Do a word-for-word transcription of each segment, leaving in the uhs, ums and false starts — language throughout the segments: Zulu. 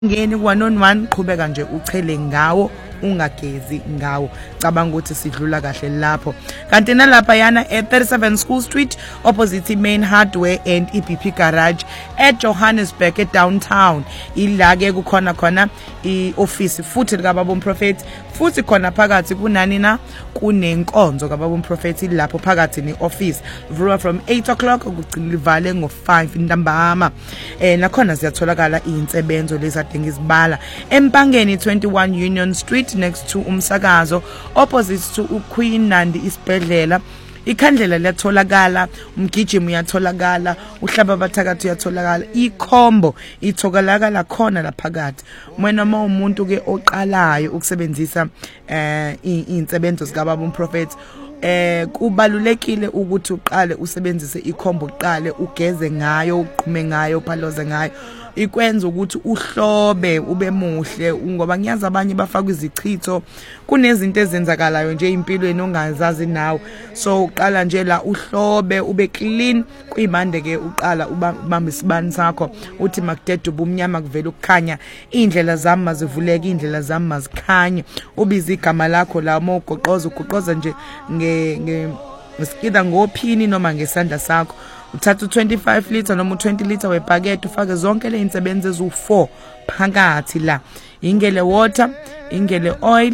ngeni one on one qhubeka nje uchele ngawo ungagezi ngawo cabanga ukuthi sidlula kahle lapho kanti nalapha yana e thirty-seven School Street opposite Main Hardware and E B P Garage at Johannesburg e downtown ila ke kukhona khona I office futhi lika Baba Prophet futhi khona phakathi kunani na kunenkonzo kaBaba Prophet lapho phakathi ne office vula from eight o'clock ukugcina livale ngo five ntambama eh nakhona siyatholakala insebenzo lezadinga izibala empangeni twenty-one Union Street next to umsakazo opposite to uQueen Nandi isibhedlela ikhandlela liyatholakala umgijimo uyatholakala uhlaba abathakathi uyatholakala ikhombo ithokalakala khona laphakathi mwena uma umuntu ke oqalayo ukusebenzisa eh insebenzo zika Baba Prophet eh kubalulekile ukuthi uqale usebenzise ikhombo uqale ugeze ngayo uqhume ngayo uphaloze ngayo ikwenza ukuthi uhlobe ube muhle ngoba ngiyazi abanye bafaka izichitho kunezinto ezenzakalayo nje impilweni ongazazi nawe so uqala nje la uhlobe ube clean kuyimande ke uqala ubamba isibani sakho uthi makudede ubumnyama kuvela ukukhanya indlela zami mazivuleke indlela zami mazikhanye ubiza igama lakho la uma ugoqoza ugoqoza nje nge ngesikida ngophini noma ngesandla sakho uthatha twenty-five liter noma twenty liter webhakethi ufake zonke le insebenzo ezu four phakathi la ingele water ingele oil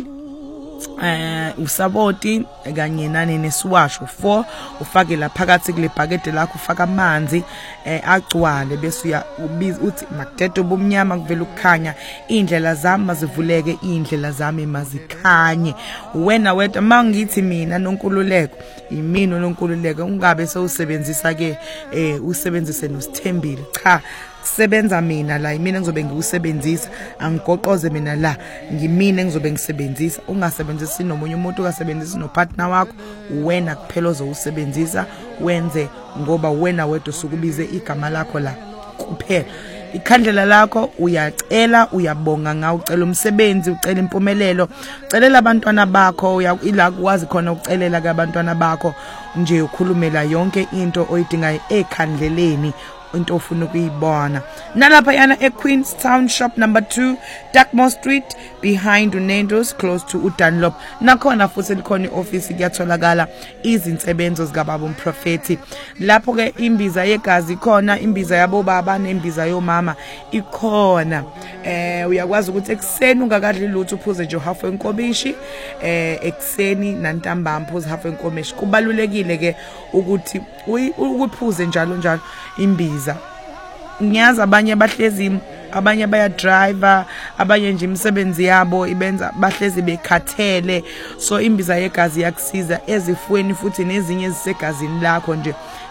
eh usaboti kanye nane neswash four ufake la phakathi kule bhakethi lakho ufaka amanzi eh agcwale bese uya ubiza uthi makudede ubumnyama kuvela ukukhanya indlela zami mazivuleke indlela zami mazikhanye wena wethu mangithi mina nonkululeko imino nonkululeko ungabe sewusebenzisa ke eh usebenzise nosithembile cha sebenza mina la imina ngizobe ngiusebenzisa angigoqoze mina la ngimina ngizobe ngisebenzisa ungasebenzisi nomunye umuntu ukasebenzisa no partner wakho wena kuphela ozowusebenzisa wenze ngoba wena wedwa sukubize igama lakho la kuphela ikhandlela lakho uyacela uyabonga ngawo ucela umsebenzi ucela impumelelo ucelela abantwana bakho ila kwazi khona ucelela kabantwana bakho nje ukhulumela yonke into oyidingayo ekhandleleni into ofuna ukuyibona nalapha yana e Queenstown shop number two Dartmoor Street behind Unendo's close to uDunlop nakhona futhi likhona ioffice kuyatholakala izinsebenzo zika Baba Prophet lapho ke imbiza yegazi ikhona imbiza yabo baba nembiza yomama ikhona eh uyakwazi ukuthi ekseni ungakadli lutho uphuze nje half enkomishi eh ekseni nantambama uphuze half enkomishi kubalulekile ke ukuthi ukuphuze njalo njalo imbiza ngiyazi abanye bahlezi abanye baya driver abanye nje imisebenzi yabo ibenza bahlezi bekhathele so imbiza yegazi yakusiza ezifweni futhi nezinye ezisegazini lakho nje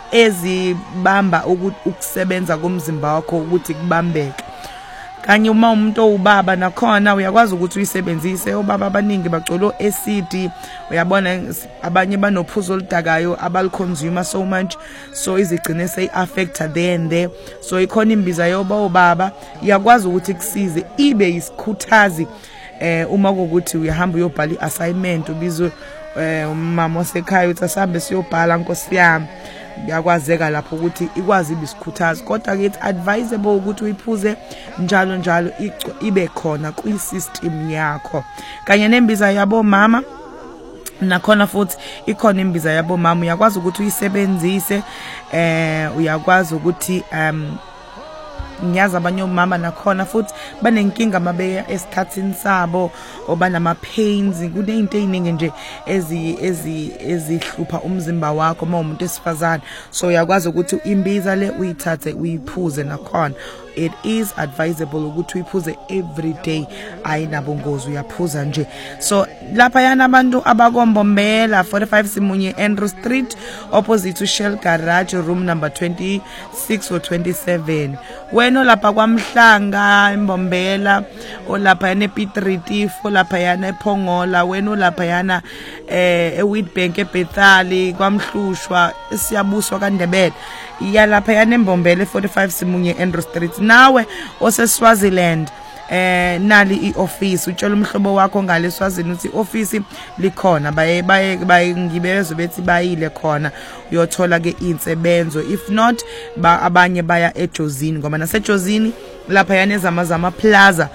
ezibamba ukusebenza komzimba wakho ukuthi kubambeke kanye uma umuntu owubaba nakhona uyakwazi ukuthi uyisebenzise obaba abaningi bacolo acid uyabona abanye banophuzo oludakayo abaliconsume so much so izigcine say affect then there so ikhona imbiza yoba obaba iyakwazi ukuthi kusize ibe isikhuthazi eh uma ukuthi uyahamba uyobhala iassignment ubizwe eh umama osekhaya uthi asambe siyobhala nkosi yami yakwazeka lapho ukuthi ikwazi ibisikhuthaza kodwa ke advisable ukuthi uyiphuze njalo njalo ibe khona kwi-system yakho kanye nembiza yabo mama nakhona futhi ikhona imbiza yabo mama uyakwazi ukuthi uyisebenzise eh uyakwazi ukuthi um ngiyazi abanye omama nakhona futhi banenkinga mabeya esikhathini sabo obanama pains kunezinto eziningi nje ezi ezi ezihlupha umzimba wakho uma umuntu esifazana so uyakwazi ukuthi imbiza le uyithathe uyiphuze nakhona it is advisable ukuthi uyiphuze every day ayinabongozi uyaphuza nje so lapha yana abantu abakombombela forty-five Simunye Andrew Street opposite to Shell Garage room number twenty-six or twenty-seven wena lapha kwaMhlanga eMbombela olapha yana ePitriti olapha yana ePhongola wena lapha yana eh eWheatbank eBethali kwaMhlushwa siyabuswa kaNdebele yalapha yana eMbombela forty-five Simunye Andrew Street nawe ose Swaziland eh nali ioffice utshela umhlobo wakho ngaleswazini uthi office likhona baye baye ngibezwe bethi bayile khona uyothola ke insebenzo if not ba abanye baya eJozini ngoba nasejozini lapha yanezama zama plaza